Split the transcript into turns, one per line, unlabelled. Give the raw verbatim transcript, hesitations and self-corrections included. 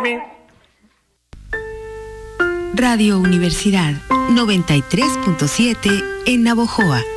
mí.
Radio Universidad noventa y tres punto siete en Navojoa.